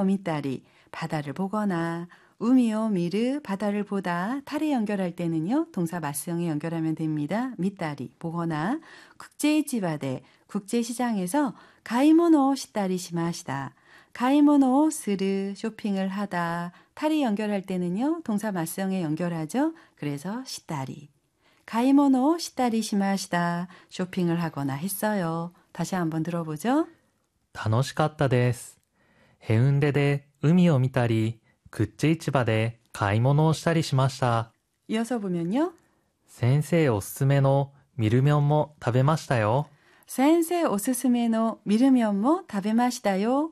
미따리, 바다를 보거나, 우미오 미르, 바다를 보다, 타리 연결할 때는요, 동사 맞수형에 연결하면 됩니다. 미따리, 보거나, 국제이치바데, 국제시장에서 가이모노 시따리 시마시다. 가이모노 스르, 쇼핑을 하다, 타리 연결할 때는요, 동사 맞수형에 연결하죠. 그래서 시따리. 가이모노 시따리 시마시다. 쇼핑을 하거나 했어요. 다시 한번 들어보죠. 楽しかったです。ヘウンデで海を見たり、クッチ市場で買い物をしたりしました。 이어서 보면요. 先生おすすめのミルミョンも食べましたよ。 센세 오스스메노 미르면모 다베마시다요.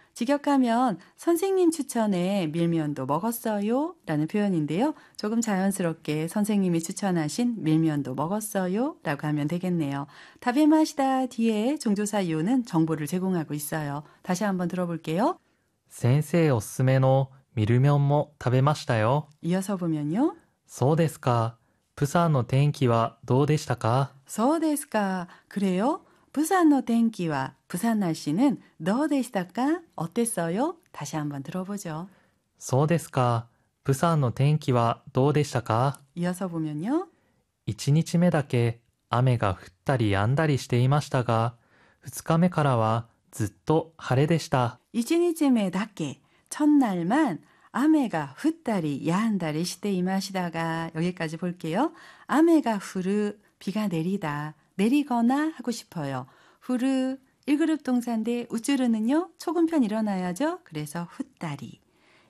직역하면 선생님 추천에 밀면도 먹었어요 라는 표현인데요. 조금 자연스럽게 선생님이 추천하신 밀면도 먹었어요 라고 하면 되겠네요. 다베마시다 뒤에 종조사 요는 정보를 제공하고 있어요. 다시 한번 들어볼게요. 先生おすすめのミルミョンも食べましたよ。 이어서 보면요. そうですか。プサンの天気はどうでしたか？ 소데스까 그래요? 부산의天気와 부산 날씨는 너でしたか? 어땠어요? 다시 한번 들어보죠. そうですか。プサンの天気はどうでしたか？ 이어서 보면요. 1日目だけ雨が降ったり止んだりしていましたが、2日目からはずっと晴れでした。 1日目だけ 첫날만 아메가 훗다리 야한다리 시대 이마시다가 여기까지 볼게요. 아메가 후르 비가 내리다 내리거나 하고 싶어요. 후르 1그룹 동사인데 우쭈르는요 초급편 일어나야죠. 그래서 훗다리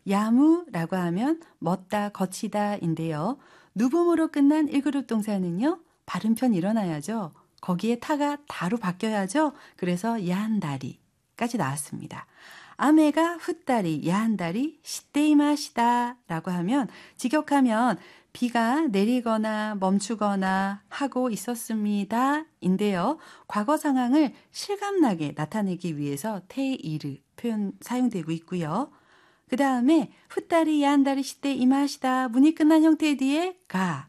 야무라고 하면 멋다 거치다인데요. 누붐으로 끝난 1그룹 동사는요 발음편 일어나야죠. 거기에 타가 다로 바뀌어야죠. 그래서 야한다리까지 나왔습니다. 아메가 훗다리 야한다리 시때이마시다 라고 하면 직역하면 비가 내리거나 멈추거나 하고 있었습니다 인데요. 과거 상황을 실감나게 나타내기 위해서 테이르 표현 사용되고 있고요. 그 다음에 훗다리 야한다리 시때이마시다 문이 끝난 형태 뒤에 가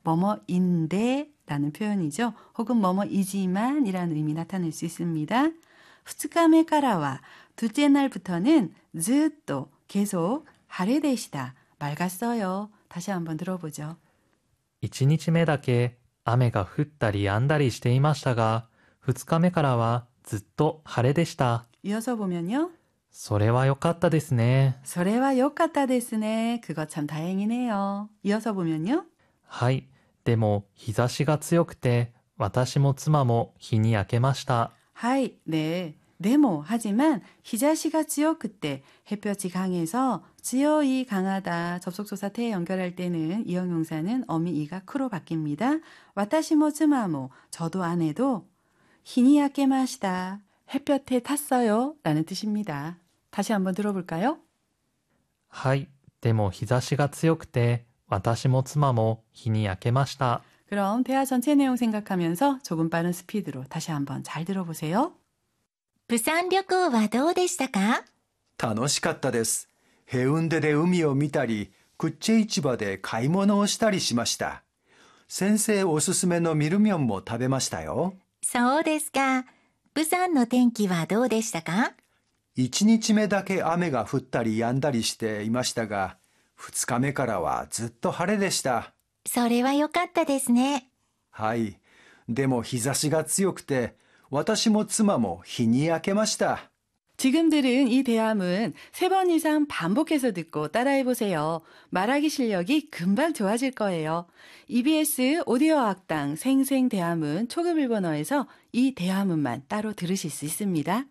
뭐뭐인데 라는 표현이죠. 혹은 뭐뭐이지만 이라는 의미 나타낼 수 있습니다. 후츠카메 까라와 둘째 날부터는 즈또 계속 하레데시다 맑았어요. 다시 한번 들어보죠. 1日目だけ雨が降ったり止んだりしていましたが、2日目からはずっと晴れでした。 이어서 보면요. それは良かったですね。 소레와 요카타 데스네. 그거 참 다행이네요. 이어서 보면요. はい。でも日差しが強くて、私も妻も日に焼けました。 하이, 네. 네모 하지만 히자시가 찌요 그때 햇볕이 강해서 찌요이 강하다 접속조사 태에 연결할 때는 이형용사는 어미이가 크로 바뀝니다. 와타시모 츠마모 저도 아내도 히니야케 마시다 햇볕에 탔어요 라는 뜻입니다. 다시 한번 들어볼까요? はい。でも日差しが強くて、私も妻も日に焼けました。 그럼 대화 전체 내용 생각하면서 조금 빠른 스피드로 다시 한번 잘 들어보세요. 釜山旅行はどうでしたか？ 楽しかったです。ヘウンデで海を見たり、クッチェ市場で買い物をしたりしました。先生おすすめのミルミョンも食べましたよ。 そうですか。釜山の天気はどうでしたか 1日目だけ雨が降ったり止んだりしていましたが、2日目からはずっと晴れでした。 それは良かったですね。 はい。でも日差しが強くて、私も妻も日に焼けました。 지금 들은 이 대화문 3번 이상 반복해서 듣고 따라해보세요. 말하기 실력이 금방 좋아질 거예요. EBS 오디오 학당 생생 대화문 초급 일본어에서 이 대화문만 따로 들으실 수 있습니다.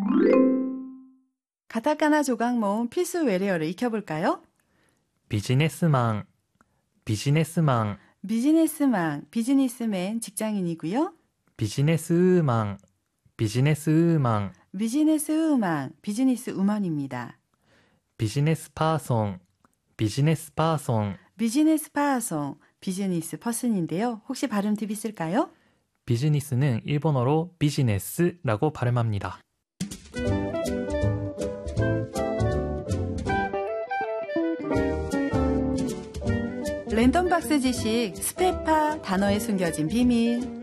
가타카나 조각 모음 필수 외래어를 익혀볼까요? ビジネスマン、ビジネスマン、 비즈니스만, 비즈니스맨 직장인이고요. ビジネスウーマン、ビジネスウーマン、 비즈니스 우먼, 비즈니스 우먼입니다. ビジネスパーソン、ビジネスパーソン、 비즈니스 파송, 비즈니스 퍼슨인데요. 혹시 발음 팁 있을까요? 비즈니스는 일본어로 비즈니스라고 발음합니다. 랜덤박스 지식 스페파 단어에 숨겨진 비밀